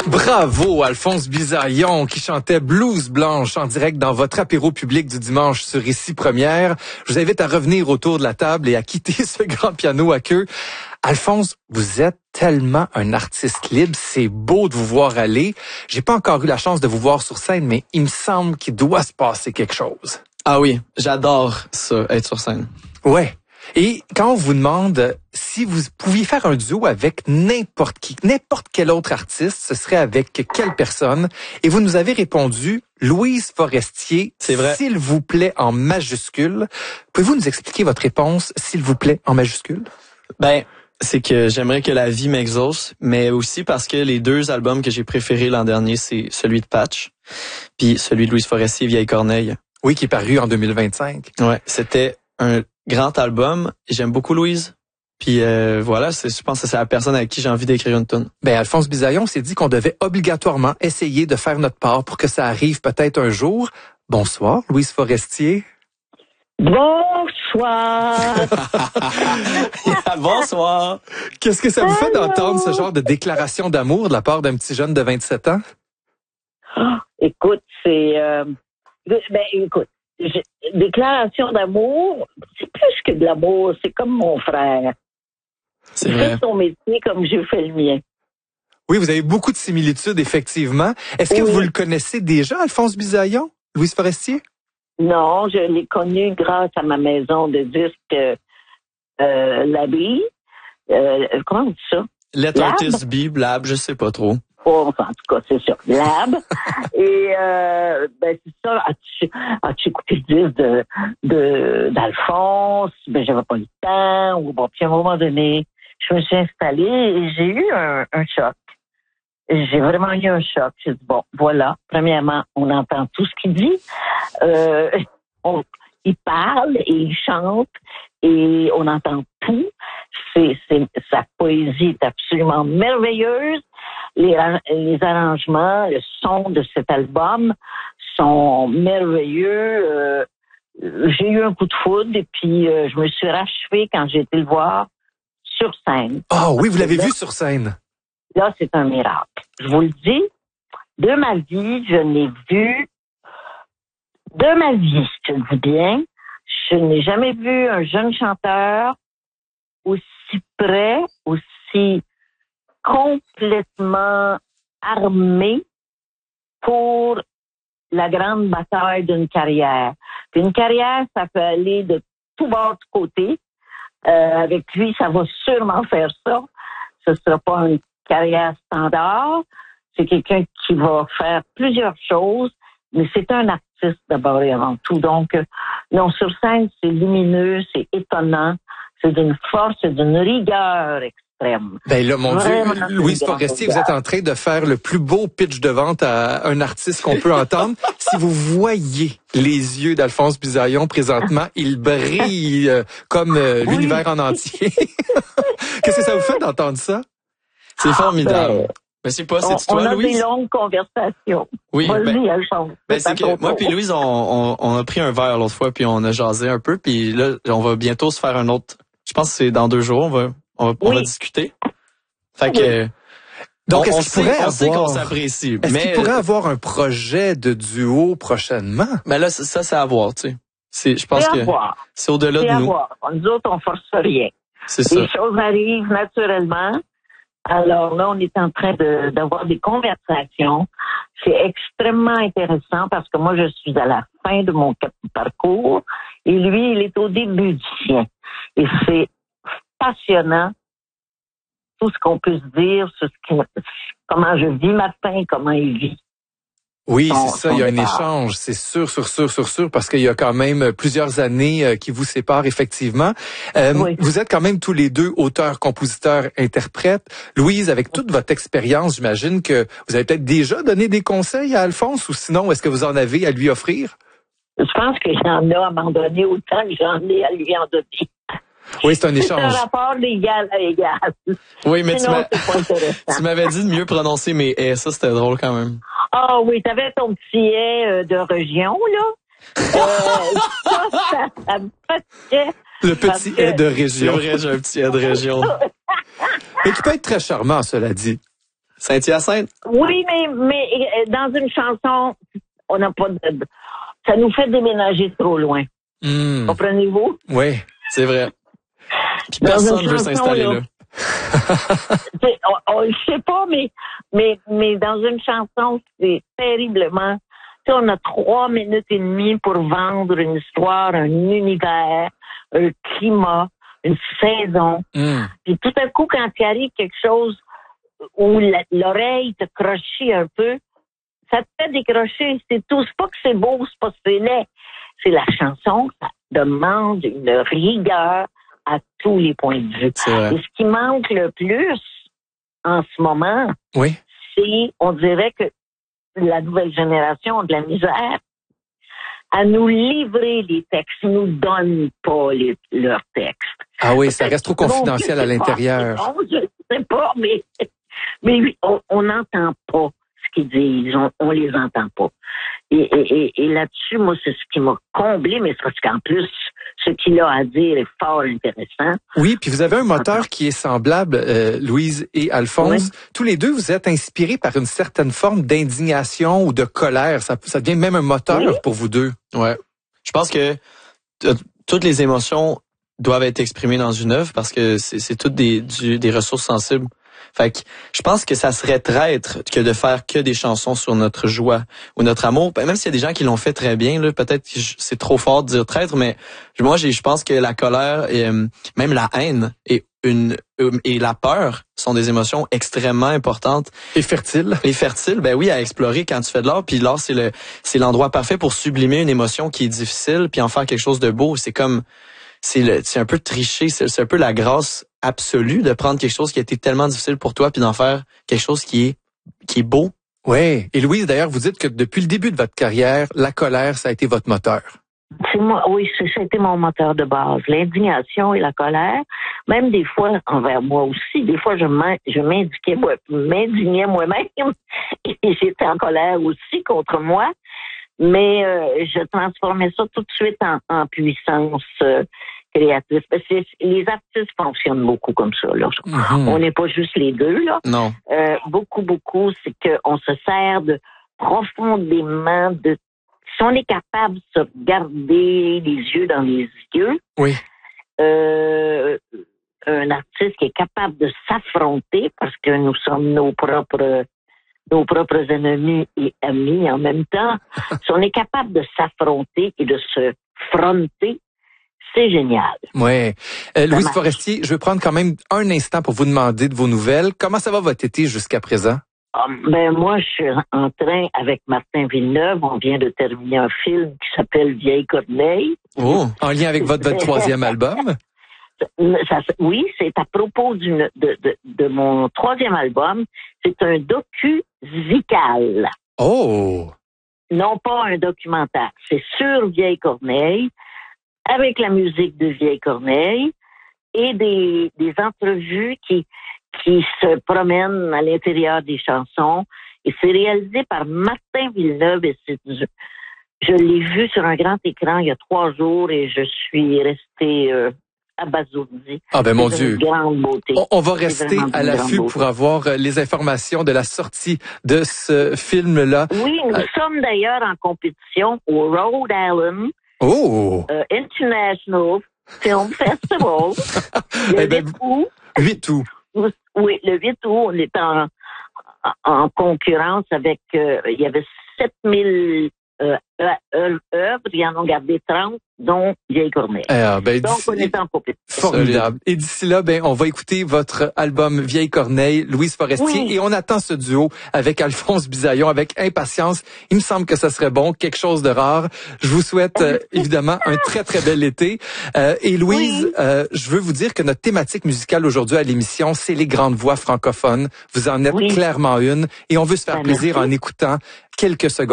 Bravo, Alphonse Bisaillon, qui chantait Blues Blanche en direct dans votre apéro public du dimanche sur Ici Première. Je vous invite à revenir autour de la table et à quitter ce grand piano à queue. Alphonse, vous êtes tellement un artiste libre, c'est beau de vous voir aller. J'ai pas encore eu la chance de vous voir sur scène, mais il me semble qu'il doit se passer quelque chose. Ah oui, j'adore ça, être sur scène. Ouais. Et quand on vous demande si vous pouviez faire un duo avec n'importe qui, n'importe quel autre artiste, ce serait avec quelle personne? Et vous nous avez répondu Louise Forestier, c'est vrai. S'il vous plaît en majuscule. Pouvez-vous nous expliquer votre réponse, s'il vous plaît en majuscule? Ben, c'est que j'aimerais que la vie m'exauce, mais aussi parce que les deux albums que j'ai préférés l'an dernier, c'est celui de Patch, puis celui de Louise Forestier, Vieille Corneille. Oui, qui est paru en 2025. Ouais, c'était un grand album. J'aime beaucoup Louise. Puis voilà, je pense que c'est la personne avec qui j'ai envie d'écrire une tune. Ben Alphonse Bisaillon s'est dit qu'on devait obligatoirement essayer de faire notre part pour que ça arrive peut-être un jour. Bonsoir, Louise Forestier. Bonsoir. Bonsoir. Qu'est-ce que ça vous fait d'entendre ce genre de déclaration d'amour de la part d'un petit jeune de 27 ans? Oh, écoute, écoute, déclaration d'amour, c'est plus que de l'amour, c'est comme mon frère. C'est il vrai. fait son métier comme j'ai fait le mien. Oui, vous avez beaucoup de similitudes, effectivement. Est-ce que vous le connaissez déjà, Alphonse Bisaillon, Louise Forestier? Non, je l'ai connu grâce à ma maison de disques l'abri. Comment on dit ça? Let Artist Be, Blab, je sais pas trop. Oh, enfin, en tout cas, c'est sûr. Lab. Et c'est ça. As-tu écouté le disque d'Alphonse? Ben, j'avais pas le temps. Ou bon, puis à un moment donné, je me suis installée et j'ai eu un choc. J'ai vraiment eu un choc. J'ai dit, bon, voilà. Premièrement, on entend tout ce qu'il dit. Il parle et il chante et on entend tout. Sa poésie est absolument merveilleuse. Les arrangements, le son de cet album sont merveilleux. J'ai eu un coup de foudre et puis je me suis rachevée quand j'ai été le voir sur scène. Ah oui, vous l'avez vu sur scène. Là, c'est un miracle. Je vous le dis, de ma vie, je n'ai vu, de ma vie, je le dis bien, je n'ai jamais vu un jeune chanteur aussi prêt, aussi complètement armé pour la grande bataille d'une carrière. Puis une carrière, ça peut aller de tout bord de côté. Avec lui, ça va sûrement faire ça. Ce sera pas une carrière standard. C'est quelqu'un qui va faire plusieurs choses, mais c'est un artiste d'abord et avant tout. Donc, non, sur scène, c'est lumineux, c'est étonnant, c'est d'une force, d'une rigueur extrême. Ben là, mon Vraiment, Dieu, Louise Forestier, vous êtes en train de faire le plus beau pitch de vente à un artiste qu'on peut entendre. Si vous voyez les yeux d'Alphonse Bisaillon présentement, ils brillent comme l'univers en entier. Qu'est-ce que ça vous fait d'entendre ça? C'est formidable. Mais c'est pas, c'est toi, Louise? On a des longues conversations. Oui, vas-y, Alphonse. C'est que moi puis Louise, on a pris un verre l'autre fois puis on a jasé un peu puis là, on va bientôt se faire un autre. Je pense que c'est dans 2 jours, on va discuter. Fait que donc on sait qu'on s'apprécie. Est-ce mais qu'il pourrait avoir un projet de duo prochainement? Mais là, ça c'est à voir, tu sais. Je pense que c'est au-delà de nous. Voir. Nous autres, on force rien. C'est ça. Les choses arrivent naturellement. Alors là, on est en train d'avoir des conversations. C'est extrêmement intéressant parce que moi, je suis à la fin de mon parcours et lui, il est au début du sien. Et c'est passionnant tout ce qu'on peut se dire sur comment je vis ma fin, comment il vit. Oui, c'est ça, il y a un échange, c'est sûr, parce qu'il y a quand même plusieurs années qui vous séparent, effectivement. Oui. Vous êtes quand même tous les deux auteurs, compositeurs, interprètes. Louise, avec toute votre expérience, j'imagine que vous avez peut-être déjà donné des conseils à Alphonse, ou sinon, est-ce que vous en avez à lui offrir? Je pense que j'en ai à m'en donner autant que j'en ai à lui en donner. Oui, c'est un échange. C'est un rapport d'égal à égal. Oui, mais sinon, tu m'avais dit de mieux prononcer mes « et », ça c'était drôle quand même. Ah oui, t'avais ton petit « et » de région, là. Ça me fatiguait. Le petit « et » de région. C'est vrai, j'ai un petit « et » de région. Mais qui peut être très charmant, cela dit. Saint-Hyacinthe? Oui, mais dans une chanson, on n'a pas de... Ça nous fait déménager trop loin. Comprenez-vous? Oui. C'est vrai. Puis personne ne veut s'installer là. On le sait pas, mais dans une chanson, c'est terriblement... Tu sais, on a 3 minutes et demie pour vendre une histoire, un univers, un climat, une saison. Puis tout à coup, quand il arrive quelque chose où l'oreille te crochit un peu, ça te fait décrocher. C'est tout. C'est pas que c'est beau, c'est pas que c'est laid. C'est la chanson, ça demande une rigueur à tous les points de vue. Et ce qui manque le plus en ce moment, c'est, on dirait que la nouvelle génération a de la misère à nous livrer les textes. Ils nous donnent pas leurs textes. Ah oui, ça reste trop confidentiel à l'intérieur. Non, je sais pas, mais on n'entend pas ce qu'ils disent. On les entend pas. Et là-dessus, moi, c'est ce qui m'a comblé, mais c'est parce qu'en plus, ce qu'il a à dire est fort intéressant. Oui, puis vous avez un moteur qui est semblable, Louise et Alphonse. Oui. Tous les deux, vous êtes inspirés par une certaine forme d'indignation ou de colère. Ça devient même un moteur pour vous deux. Ouais. Je pense que toutes les émotions doivent être exprimées dans une œuvre parce que c'est toutes des ressources sensibles. Fait que je pense que ça serait traître que de faire que des chansons sur notre joie ou notre amour. Même s'il y a des gens qui l'ont fait très bien, là, peut-être que c'est trop fort de dire traître, mais moi je pense que la colère et même la haine et la peur sont des émotions extrêmement importantes. Et fertiles. Et fertiles, ben oui, à explorer quand tu fais de l'art. Puis l'art, c'est l'endroit parfait pour sublimer une émotion qui est difficile puis en faire quelque chose de beau. C'est comme c'est un peu tricher, c'est un peu la grâce absolue de prendre quelque chose qui a été tellement difficile pour toi puis d'en faire quelque chose qui est beau. Oui. Et Louise, d'ailleurs, vous dites que depuis le début de votre carrière, la colère, ça a été votre moteur. C'est moi, oui, ça a été mon moteur de base. L'indignation et la colère, même des fois envers moi aussi. Des fois, je m'indignais moi-même et j'étais en colère aussi contre moi. Mais je transformais ça tout de suite en puissance créatrice. Parce que les artistes fonctionnent beaucoup comme ça. Là. On n'est pas juste les deux. Là. Non. Beaucoup, c'est qu'on se sert profondément de... Si on est capable de se regarder les yeux dans les yeux, oui. Un artiste qui est capable de s'affronter, parce que nous sommes nos propres ennemis et amis en même temps, si on est capable de s'affronter et de se fronter, c'est génial. Oui. Louise Forestier, je vais prendre quand même un instant pour vous demander de vos nouvelles. Comment ça va votre été jusqu'à présent? Moi, je suis en train avec Martin Villeneuve. On vient de terminer un film qui s'appelle Vieille Corneille. Oh, en lien avec votre 3e album? Oui, c'est à propos de mon 3e album. C'est un docu-zical. Oh! Non pas un documentaire. C'est sur Vieille Corneille, avec la musique de Vieille Corneille et des entrevues qui se promènent à l'intérieur des chansons. Et c'est réalisé par Martin Villeneuve. Et je l'ai vu sur un grand écran il y a 3 jours et je suis restée abasourdie. Ah ben mon Dieu. Une grande beauté. On va rester à l'affût pour avoir les informations de la sortie de ce film-là. Oui, nous sommes d'ailleurs en compétition au Rhode Island International Film Festival. Le 8 août. 8 août. Oui, le 8 août, on est en concurrence avec... il y avait 7000 œuvres, ils en ont gardé 30, dont Vieille Corneille. Donc, on est en compétition. Formidable. Et d'ici là, on va écouter votre album Vieille Corneille, Louise Forestier, et on attend ce duo avec Alphonse Bisaillon avec impatience. Il me semble que ça serait bon, quelque chose de rare. Je vous souhaite évidemment un très, très bel été. Et Louise, je veux vous dire que notre thématique musicale aujourd'hui à l'émission, c'est les grandes voix francophones. Vous en êtes clairement une, et on veut se faire plaisir en écoutant quelques secondes.